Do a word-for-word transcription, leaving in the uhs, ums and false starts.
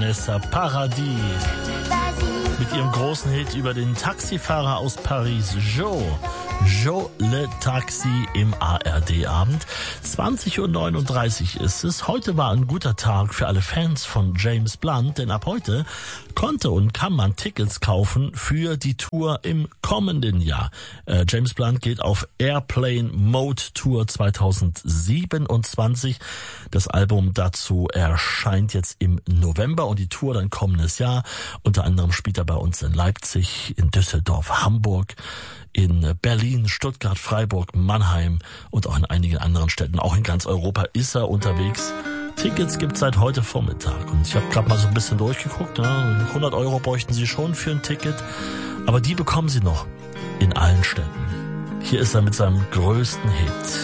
Vanessa Paradis mit ihrem großen Hit über den Taxifahrer aus Paris, Joe. Joe Le Taxi im A R D-Abend. zwanzig Uhr neununddreißig ist es. Heute war ein guter Tag für alle Fans von James Blunt, denn ab heute konnte und kann man Tickets kaufen für die Tour im kommenden Jahr. Äh, James Blunt geht auf Airplane Mode Tour zweitausendsiebenundzwanzig. Das Album dazu erscheint jetzt im November und die Tour dann kommendes Jahr. Unter anderem spielt er bei uns in Leipzig, in Düsseldorf, Hamburg, in Berlin, Stuttgart, Freiburg, Mannheim und auch in einigen anderen Städten. Auch in ganz Europa ist er unterwegs. Tickets gibt's seit heute Vormittag. Und ich habe gerade mal so ein bisschen durchgeguckt. Ne? hundert Euro bräuchten Sie schon für ein Ticket. Aber die bekommen Sie noch in allen Städten. Hier ist er mit seinem größten Hit.